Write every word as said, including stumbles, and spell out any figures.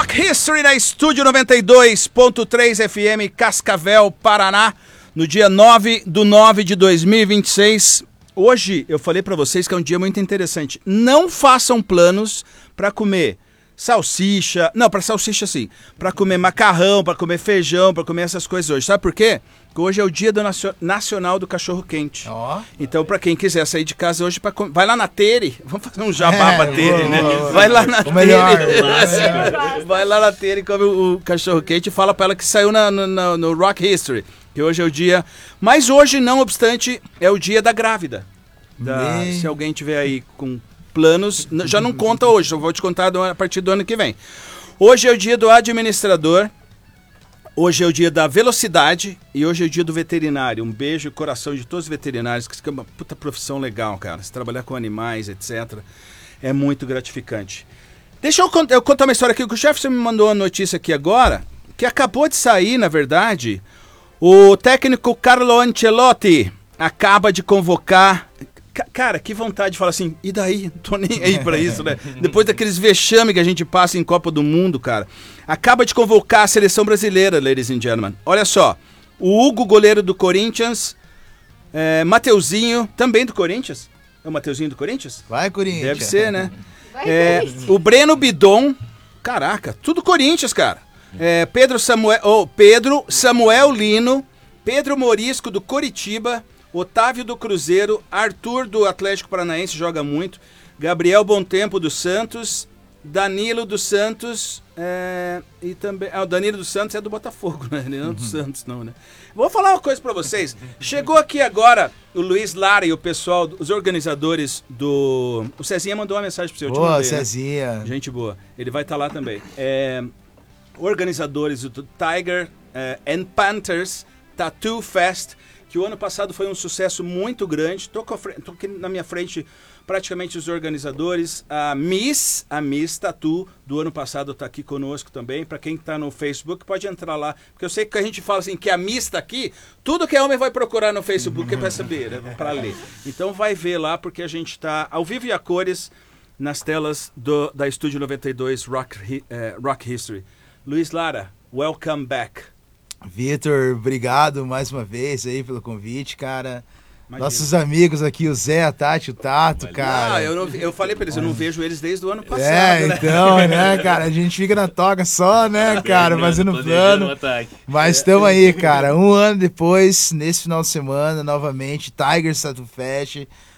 Rock History na Estúdio noventa e dois ponto três F M, Cascavel, Paraná, no dia nove de nove de dois mil e vinte e seis. Hoje eu falei pra vocês que é um dia muito interessante. Não façam planos pra comer salsicha, não, pra salsicha sim, pra comer macarrão, pra comer feijão, pra comer essas coisas hoje. Sabe por quê? Porque hoje é o dia do nacio- nacional do cachorro quente. Oh. Então, pra quem quiser sair de casa hoje, pra com... vai lá na Tere. Vamos fazer um jabá é, pra Tere, boa, né? Boa, vai lá na Tere. Melhor, vai lá na Tere e come o, o cachorro quente e fala pra ela que saiu na, no, no, no Rock History. Que hoje é o dia... Mas hoje, não obstante, é o dia da grávida. Da... Se alguém tiver aí com planos, já não conta hoje, eu vou te contar a partir do ano que vem. Hoje é o dia do administrador. Hoje é o dia da velocidade e hoje é o dia do veterinário. Um beijo e coração de todos os veterinários, que é uma puta profissão legal, cara. Se trabalhar com animais, etcétera, é muito gratificante. Deixa eu, cont- eu contar uma história aqui. O chefe me mandou uma notícia aqui agora, que acabou de sair, na verdade, o técnico Carlo Ancelotti acaba de convocar... Cara, que vontade de falar assim, e daí? Não tô nem aí pra isso, né? Depois daqueles vexames que a gente passa em Copa do Mundo, cara. Acaba de convocar a seleção brasileira, ladies and gentlemen. Olha só, o Hugo, goleiro do Corinthians, é, Mateuzinho, também do Corinthians. É o Mateuzinho do Corinthians? Vai, Corinthians. Deve ser, né? É, o Breno Bidon, caraca, tudo Corinthians, cara. É, Pedro Samuel, oh, Pedro Samuel Lino, Pedro Morisco do Coritiba, Otávio do Cruzeiro, Arthur do Atlético Paranaense, joga muito, Gabriel Bontempo do Santos, Danilo dos Santos, é, e também... Ah, o Danilo dos Santos é do Botafogo, né? Ele não é do uhum. Santos, não, né? Vou falar uma coisa pra vocês. Chegou aqui agora o Luiz Lara e o pessoal, os organizadores do... O Cezinha mandou uma mensagem pro seu time. Boa, Cezinha. Né? Gente boa. Ele vai estar tá lá também. É, organizadores do Tiger é, and Panthers Tattoo Fest, que o ano passado foi um sucesso muito grande. Estou aqui na minha frente praticamente os organizadores. A Miss, a Miss Tattoo do ano passado está aqui conosco também. Para quem está no Facebook, pode entrar lá. Porque eu sei que a gente fala assim, que a Miss está aqui, tudo que é homem vai procurar no Facebook é para saber, né, para ler. Então vai ver lá, porque a gente está ao vivo e a cores nas telas do, da Estúdio noventa e dois Rock, eh, Rock History. Luiz Lara, welcome back. Vitor, obrigado mais uma vez aí pelo convite, cara. Imagina. Nossos amigos aqui, o Zé, a Tati, o Tato, Imagina. cara. Ah, eu, não, eu falei pra eles, eu não vejo eles desde o ano passado. É, né? então, né, cara, a gente fica na toca só, né, cara, fazendo plano. Mas estamos aí, cara, um ano depois, nesse final de semana, novamente, Tigers Tattoo Fest,